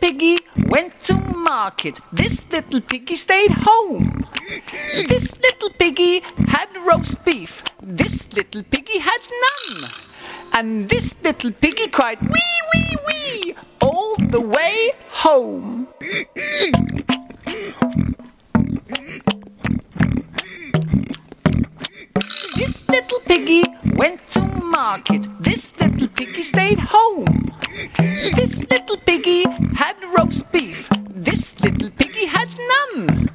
piggy went to market. This little piggy stayed home. This little piggy had roast beef. This little piggy had none. And this little piggy cried, wee, wee, wee, all the way home. This little piggy went to market. This little piggy stayed home. This little piggy had roast beef. This little piggy had none.